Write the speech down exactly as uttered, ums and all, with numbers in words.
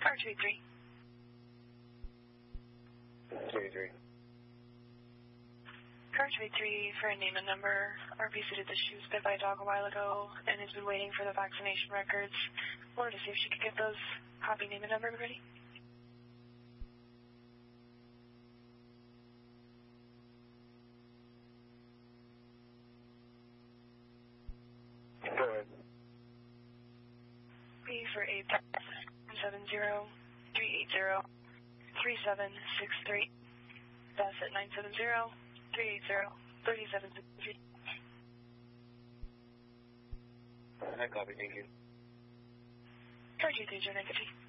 Car two eight three. two eight three. Car two eight three for a name and number. R P said that she was bit by a dog a while ago and has been waiting for the vaccination records. Wanted to see if she could get those copy name and number ready. Go ahead. B for eight seven zero three eight zero three seven six three. That's at nine seven zero three eight zero three seven six three. I copy, thank you. Car two three zero nine fifty.